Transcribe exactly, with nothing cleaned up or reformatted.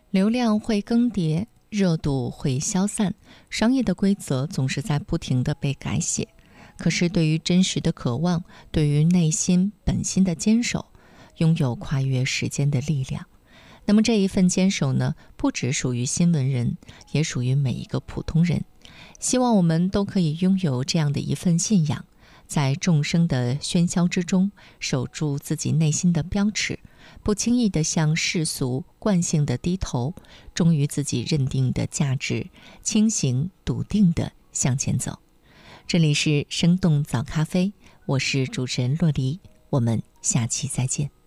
流量会更迭，热度会消散，商业的规则总是在不停地被改写。可是对于真实的渴望，对于内心本心的坚守，拥有跨越时间的力量。那么这一份坚守呢，不只属于新闻人，也属于每一个普通人。希望我们都可以拥有这样的一份信仰，在众生的喧嚣之中，守住自己内心的标尺，不轻易地向世俗惯性的低头，忠于自己认定的价值，清醒笃定地向前走。这里是生动早咖啡，我是主持人洛黎，我们下期再见。